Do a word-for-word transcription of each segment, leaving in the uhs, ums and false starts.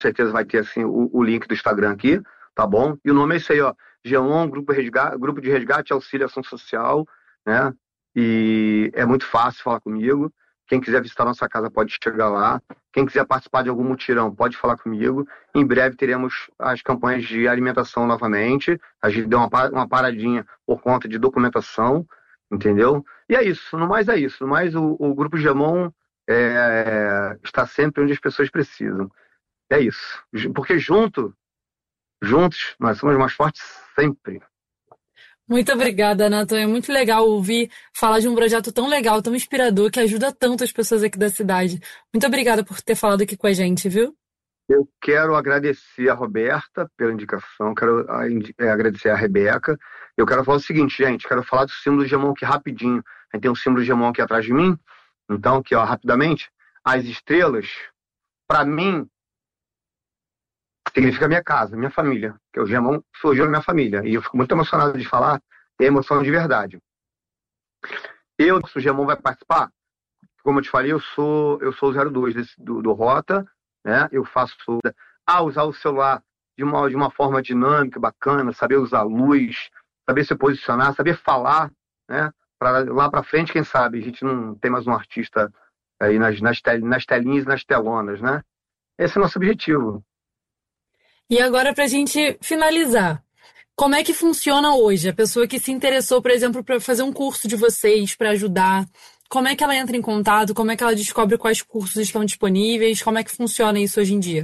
certeza vai ter assim o, o link do Instagram aqui, tá bom? E o nome é isso aí, ó, Geon, Grupo, Resgate, Grupo de Resgate e Auxílio Ação Social, né? E é muito fácil falar comigo. Quem quiser visitar nossa casa pode chegar lá. Quem quiser participar de algum mutirão pode falar comigo. Em breve teremos as campanhas de alimentação novamente. A gente deu uma, uma paradinha por conta de documentação, entendeu? E é isso, no mais é isso. No mais, o, o Grupo Gemon é, está sempre onde as pessoas precisam. É isso. Porque junto, juntos, nós somos mais fortes sempre. Muito obrigada, Nathan. É muito legal ouvir falar de um projeto tão legal, tão inspirador, que ajuda tanto as pessoas aqui da cidade. Muito obrigada por ter falado aqui com a gente, viu? Eu quero agradecer a Roberta pela indicação, quero agradecer a Rebeca. Eu quero falar o seguinte, gente, quero falar do símbolo de Gemon aqui rapidinho. A gente tem um símbolo de Gemon aqui atrás de mim. Então, aqui, ó, rapidamente, as estrelas, para mim, significa minha casa, minha família. Que o Gemon surgiu na minha família. E eu fico muito emocionado de falar, é emoção de verdade. Eu, se o Gemon vai participar, como eu te falei, eu sou, eu sou o zero dois desse, do, do Rota, né? Eu faço ah, usar o celular de uma, de uma forma dinâmica, bacana, saber usar a luz, saber se posicionar, saber falar, né? Para lá para frente, quem sabe, a gente não tem mais um artista aí nas, nas, tel, nas telinhas e nas telonas, né? Esse é o nosso objetivo. E agora, para a gente finalizar, como é que funciona hoje? A pessoa que se interessou, por exemplo, para fazer um curso de vocês, para ajudar, como é que ela entra em contato? Como é que ela descobre quais cursos estão disponíveis? Como é que funciona isso hoje em dia?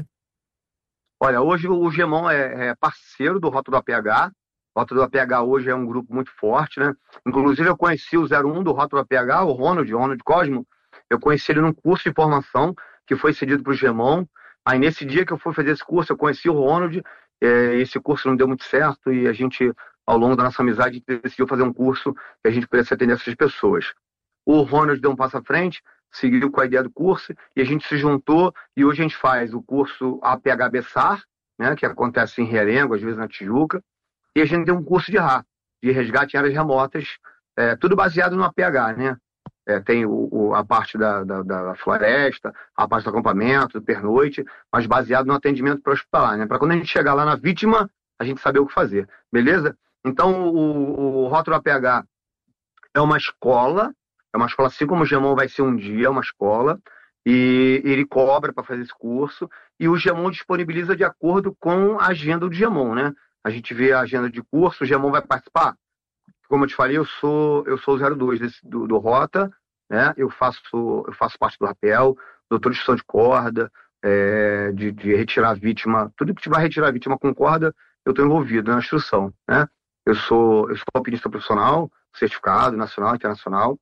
Olha, hoje o Gemon é, é parceiro do Rota do A P H. O Rota do A P H hoje é um grupo muito forte, né? Inclusive, eu conheci o zero um do Rota do A P H, o Ronald, Ronald Cosmo. Eu conheci ele num curso de formação que foi cedido para o Gemon. Aí, nesse dia que eu fui fazer esse curso, eu conheci o Ronald. É, esse curso não deu muito certo e a gente, ao longo da nossa amizade, decidiu fazer um curso que a gente pudesse atender essas pessoas. O Ronald deu um passo à frente, seguiu com a ideia do curso e a gente se juntou e hoje a gente faz o curso A P H Bessar, né, que acontece em Realengo, às vezes na Tijuca, e a gente tem um curso de R A, de resgate em áreas remotas, é, tudo baseado no A P H, né? É, tem o, o, a parte da, da, da floresta, a parte do acampamento, do pernoite, mas baseado no atendimento para hospitalar, né? Para quando a gente chegar lá na vítima, a gente saber o que fazer, beleza? Então, o, o Rótulo A P H é uma escola, é uma escola assim como o Gemon vai ser um dia, é uma escola, e ele cobra para fazer esse curso, e o Gemon disponibiliza de acordo com a agenda do Gemon, né? A gente vê a agenda de curso, o Gemon vai participar. Como eu te falei, eu sou, eu sou o zero dois desse, do, do Rota, né? Eu faço, eu faço parte do rapel, doutor de instrução de corda, é, de, de retirar a vítima, tudo que vai retirar a vítima com corda, eu estou envolvido na instrução, né? Eu sou, eu sou alpinista profissional, certificado nacional, internacional,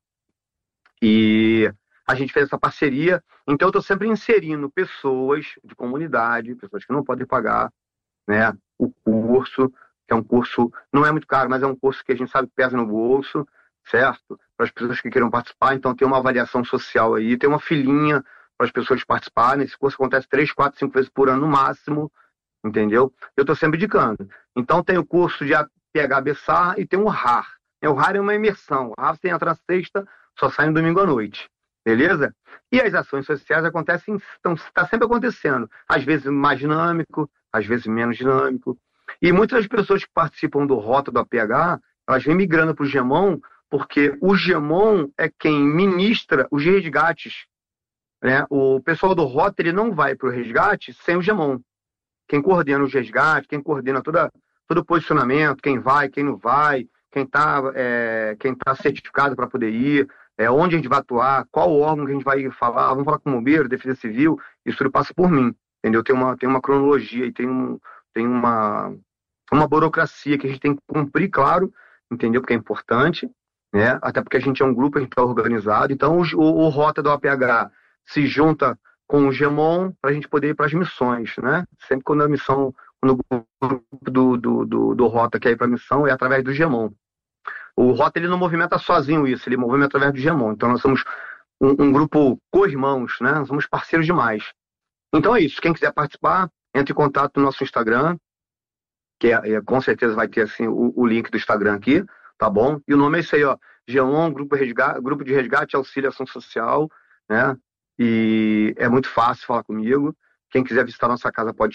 e a gente fez essa parceria, então eu estou sempre inserindo pessoas de comunidade, pessoas que não podem pagar, né, o curso, que é um curso, não é muito caro, mas é um curso que a gente sabe que pesa no bolso, certo? Para as pessoas que queiram participar, então tem uma avaliação social aí, tem uma filinha para as pessoas participarem. Esse curso acontece três, quatro, cinco vezes por ano no máximo, entendeu? Eu estou sempre indicando. Então tem o curso de A P H Bessar e tem o R A R. O R A R é uma imersão. O R A R você entra na sexta, só sai no domingo à noite. Beleza? E as ações sociais acontecem, estão, está sempre acontecendo. Às vezes mais dinâmico, às vezes menos dinâmico. E muitas das pessoas que participam do Rota do A P H, elas vêm migrando para o Gemon, porque o Gemon é quem ministra os resgates, né? O pessoal do Rota, ele não vai para o resgate sem o Gemon. Quem coordena os resgates, quem coordena toda, todo o posicionamento, quem vai, quem não vai, quem está é, quem tá certificado para poder ir, é, onde a gente vai atuar, qual órgão que a gente vai falar, vamos falar com o bombeiro, defesa civil, isso tudo passa por mim, entendeu? Tem uma, tem uma cronologia e tem, um, tem uma, uma burocracia que a gente tem que cumprir, claro, entendeu? Porque é importante, né? Até porque a gente é um grupo, a gente está organizado, então o, o, o Rota do A P H se junta com o Gemon para a gente poder ir para as missões, né? Sempre quando a missão, quando o grupo do, do, do, do Rota quer ir para a missão, é através do Gemon. O Rota, ele não movimenta sozinho isso, ele movimenta através do Gemon. Então nós somos um, um grupo co-irmãos, né? Nós somos parceiros demais. Então é isso, quem quiser participar, entre em contato no nosso Instagram, que é, é, com certeza vai ter assim, o, o link do Instagram aqui, tá bom? E o nome é isso aí, ó, Geon, Grupo, Resgate, Grupo de Resgate e Auxílio Ação Social, né? E é muito fácil falar comigo. Quem quiser visitar nossa casa pode